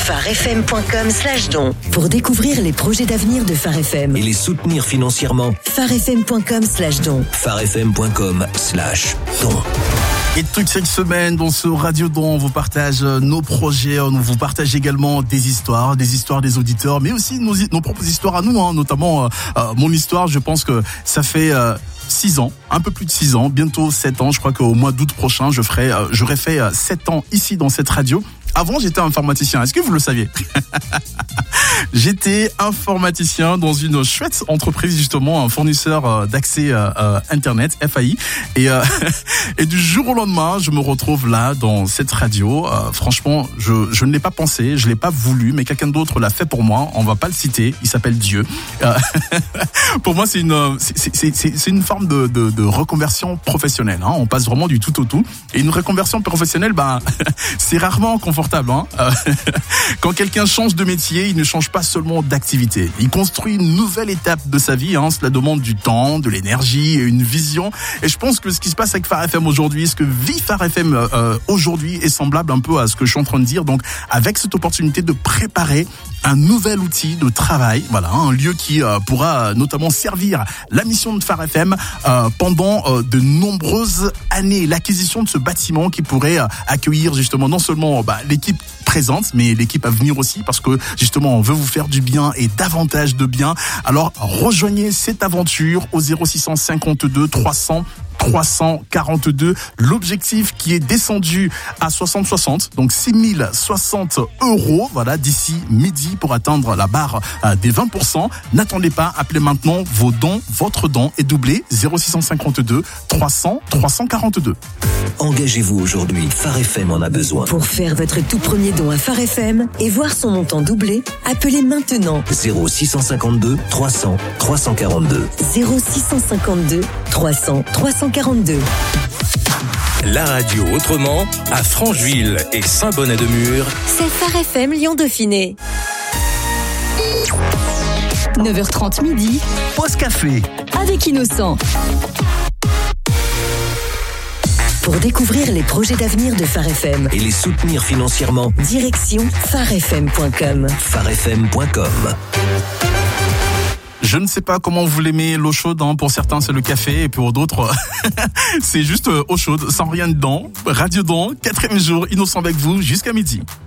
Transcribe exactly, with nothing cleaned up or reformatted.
pharefm.com slash don. Pour découvrir les projets d'avenir de Phare F M et les soutenir financièrement, pharefm.com slash don. pharefm.com slash don. Et toute cette semaine, dans ce Radio Don, on vous partage nos projets, on vous partage également des histoires, des histoires des auditeurs, mais aussi nos, nos propres histoires à nous, hein, notamment euh, mon histoire. Je pense que ça fait euh, six ans, un peu plus de six ans, bientôt sept ans. Je crois qu'au mois d'août prochain, je ferai, euh, j'aurai fait euh, sept ans ici dans cette radio. Avant, j'étais informaticien. Est-ce que vous le saviez? J'étais informaticien dans une chouette entreprise, justement, un fournisseur d'accès euh, Internet, F A I. Et, euh, et du jour au lendemain, je me retrouve là, dans cette radio. Euh, franchement, je, je ne l'ai pas pensé, je ne l'ai pas voulu, mais quelqu'un d'autre l'a fait pour moi. On va pas le citer, il s'appelle Dieu. Euh, pour moi, c'est une, c'est, c'est, c'est, c'est une forme de, de, de reconversion professionnelle. Hein. On passe vraiment du tout au tout. Et une reconversion professionnelle, ben, c'est rarement confortable. Hein. Euh, quand quelqu'un change de métier, il ne change pas seulement d'activité. Il construit une nouvelle étape de sa vie. Hein. Cela demande du temps, de l'énergie et une vision. Et je pense que ce qui se passe avec Phare F M aujourd'hui, ce que vit Phare F M euh, aujourd'hui est semblable un peu à ce que je suis en train de dire. Donc, avec cette opportunité de préparer un nouvel outil de travail, voilà, un lieu qui euh, pourra notamment servir la mission de Phare F M euh, pendant euh, de nombreuses années. L'acquisition de ce bâtiment qui pourrait euh, accueillir justement non seulement bah, l'équipe présente, mais l'équipe à venir aussi, parce que justement on veut vous faire du bien et davantage de bien. Alors rejoignez cette aventure au zéro six cent cinquante-deux trois cents trois cent quarante-deux. L'objectif qui est descendu à soixante soixante, donc six mille soixante euros, voilà, d'ici midi pour atteindre la barre euh, des vingt pour cent. N'attendez pas, appelez maintenant, vos dons, votre don est doublé, zéro six cent cinquante-deux trois cents trois cent quarante-deux. Engagez-vous aujourd'hui, Phare F M en a besoin. Pour faire votre tout premier don à Phare F M et voir son montant doublé, appelez maintenant zéro six cent cinquante-deux trois cents trois cent quarante-deux. zéro six cent cinquante-deux trois cents trois cent quarante-deux. La radio autrement, à Francheville et Saint-Bonnet-de-Mur. C'est Phare F M Lyon-Dauphiné. neuf heures trente midi. Pause café. Avec Innocent. Pour découvrir les projets d'avenir de Phare F M et les soutenir financièrement, direction pharefm point com. pharefm point com. Je ne sais pas comment vous l'aimez, l'eau chaude, hein. Pour certains c'est le café et pour d'autres c'est juste eau chaude sans rien dedans. Radio Don, quatrième jour, Innocent avec vous jusqu'à midi.